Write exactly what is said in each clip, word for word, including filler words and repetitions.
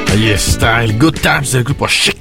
Ahí está el Good Times del grupo Chic.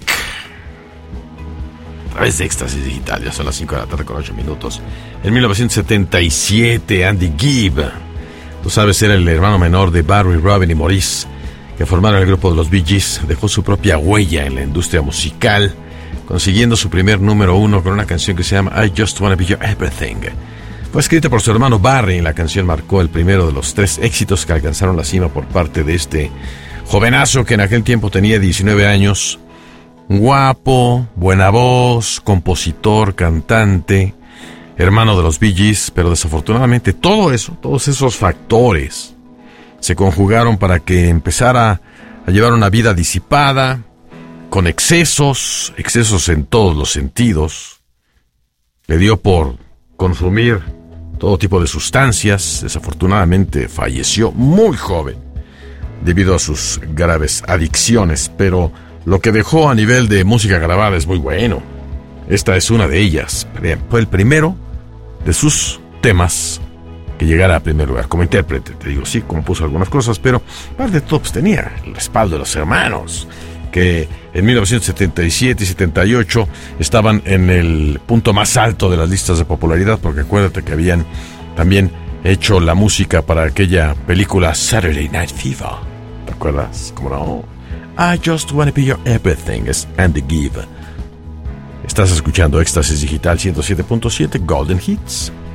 A través de Éxtasis Digital, ya son las cinco de la tarde con ocho minutos. En mil novecientos setenta y siete, Andy Gibb, tú sabes, era el hermano menor de Barry, Robin y Maurice, que formaron el grupo de los Bee Gees. Dejó su propia huella en la industria musical, consiguiendo su primer número uno con una canción que se llama I Just Wanna Be Your Everything. Fue escrita por su hermano Barry y la canción marcó el primero de los tres éxitos que alcanzaron la cima por parte de este jovenazo que en aquel tiempo tenía diecinueve años. Guapo, buena voz, compositor, cantante, hermano de los Bee Gees, pero desafortunadamente todo eso, todos esos factores se conjugaron para que empezara a llevar una vida disipada, con excesos, excesos en todos los sentidos. Le dio por consumir todo tipo de sustancias. Desafortunadamente falleció muy joven debido a sus graves adicciones, pero lo que dejó a nivel de música grabada es muy bueno. Esta es una de ellas. Fue el primero de sus temas que llegara a primer lugar como intérprete. Te digo, sí, compuso algunas cosas, pero aparte de todo, pues tenía el respaldo de los hermanos, que en mil novecientos setenta y siete y setenta y ocho estaban en el punto más alto de las listas de popularidad, porque acuérdate que habían también hecho la música para aquella película Saturday Night Fever. ¿Te acuerdas? ¿Cómo no? I Just Wanna Be Your Everything, es Andy Gibb. Estás escuchando Éxtasis Digital ciento siete punto siete Golden Hits.